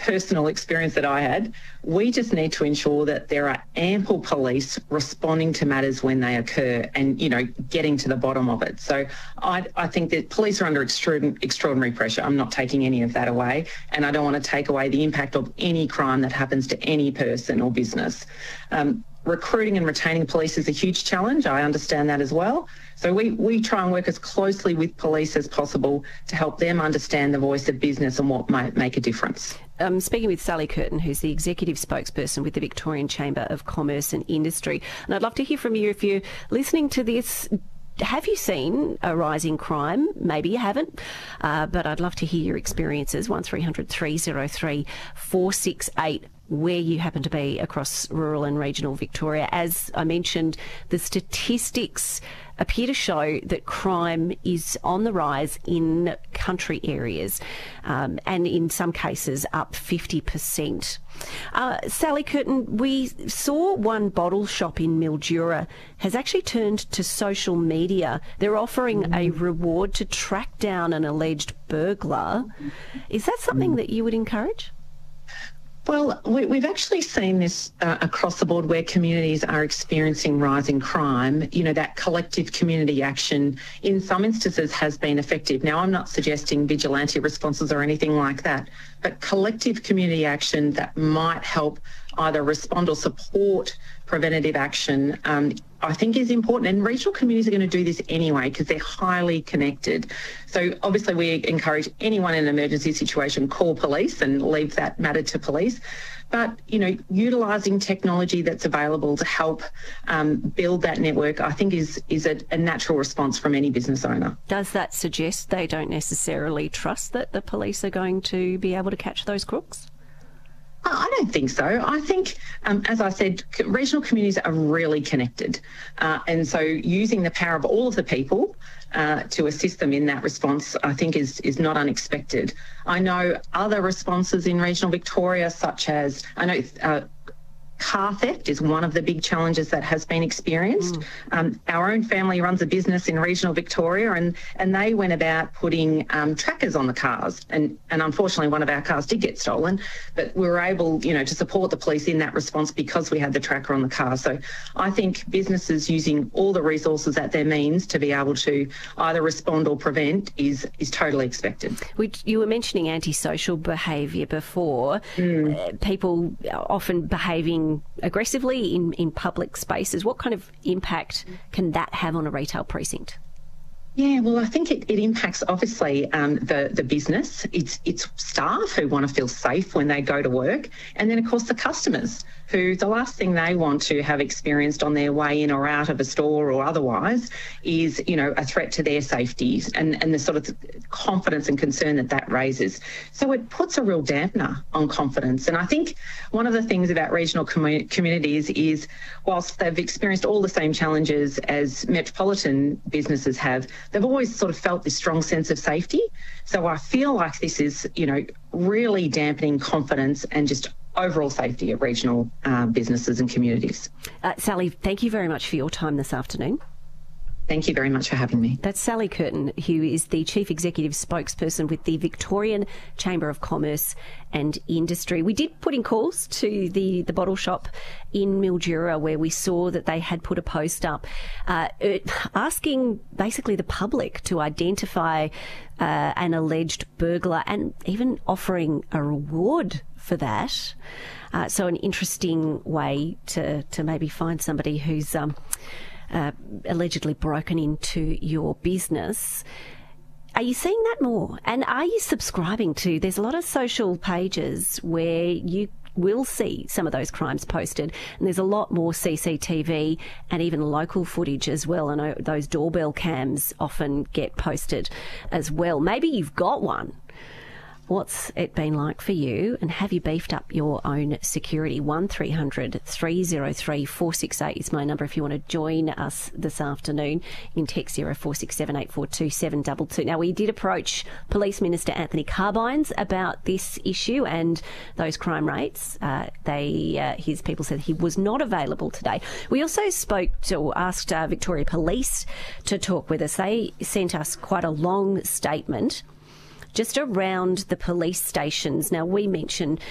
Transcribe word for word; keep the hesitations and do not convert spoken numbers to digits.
personal experience that I had, we just need to ensure that there are ample police responding to matters when they occur and, you know, getting to the bottom of it. So I, I think that police are under extraordinary, extraordinary pressure. I'm not taking any of that away, and I don't want to take away the impact of any crime that happens to any person or business. Um, recruiting and retaining police is a huge challenge. I understand that as well. So we, we try and work as closely with police as possible to help them understand the voice of business and what might make a difference. Um, speaking with Sally Curtin, who's the executive spokesperson with the Victorian Chamber of Commerce and Industry. And I'd love to hear from you if you're listening to this. Have you seen a rise in crime? Maybe you haven't, uh, but I'd love to hear your experiences. one three hundred three oh three four six eight, where you happen to be across rural and regional Victoria. As I mentioned, the statistics appear to show that crime is on the rise in country areas, um, and in some cases up fifty percent. Uh, Sally Curtin, we saw one bottle shop in Mildura has actually turned to social media. They're offering mm. a reward to track down an alleged burglar. Is that something mm. that you would encourage? Well, we, we've actually seen this uh, across the board where communities are experiencing rising crime. You know, that collective community action in some instances has been effective. Now, I'm not suggesting vigilante responses or anything like that, but collective community action that might help either respond or support preventative action, um, I think is important. And regional communities are going to do this anyway because they're highly connected. So obviously we encourage anyone in an emergency situation, call police and leave that matter to police. But, you know, utilising technology that's available to help um, build that network, I think is, is a, a natural response from any business owner. Does that suggest they don't necessarily trust that the police are going to be able to catch those crooks? I don't think so. I think, um, as I said, regional communities are really connected. Uh, and so using the power of all of the people uh, to assist them in that response, I think is, is not unexpected. I know other responses in regional Victoria, such as, I know uh, car theft is one of the big challenges that has been experienced. Mm. Um, our own family runs a business in regional Victoria, and, and they went about putting um, trackers on the cars. And, and unfortunately, one of our cars did get stolen, but we were able, you know, to support the police in that response because we had the tracker on the car. So I think businesses using all the resources at their means to be able to either respond or prevent is, is totally expected. Which you were mentioning antisocial behaviour before. Mm. Uh, people often behaving aggressively in, in public spaces. What kind of impact can that have on a retail precinct? Yeah, well, I think it, it impacts, obviously, um, the, the business. It's, it's staff who want to feel safe when they go to work. And then, of course, the customers who the last thing they want to have experienced on their way in or out of a store or otherwise is, you know, a threat to their safety and, and the sort of confidence and concern that that raises. So it puts a real dampener on confidence. And I think one of the things about regional commu- communities is whilst they've experienced all the same challenges as metropolitan businesses have, they've always sort of felt this strong sense of safety. So I feel like this is, you know, really dampening confidence and just overall safety of regional uh, businesses and communities. Uh, Sally, thank you very much for your time this afternoon. Thank you very much for having me. That's Sally Curtin, who is the Chief Executive Spokesperson with the Victorian Chamber of Commerce and Industry. We did put in calls to the, the bottle shop in Mildura where we saw that they had put a post up uh, asking basically the public to identify uh, an alleged burglar and even offering a reward for that. Uh, so an interesting way to, to maybe find somebody who's... Um, Uh, allegedly broken into your business. Are you seeing that more? And are you subscribing to, there's a lot of social pages where you will see some of those crimes posted, and there's a lot more C C T V and even local footage as well. I know those doorbell cams often get posted as well. Maybe you've got one. What's it been like for you, and have you beefed up your own security? one three hundred three oh three four six eight is my number if you want to join us this afternoon. You can text zero four six seven eight four two seven two two. Now, we did approach Police Minister Anthony Carbines about this issue and those crime rates. Uh, they, uh, his people said he was not available today. We also spoke to, or asked uh, Victoria Police to talk with us. They sent us quite a long statement just around the police stations. Now, we mentioned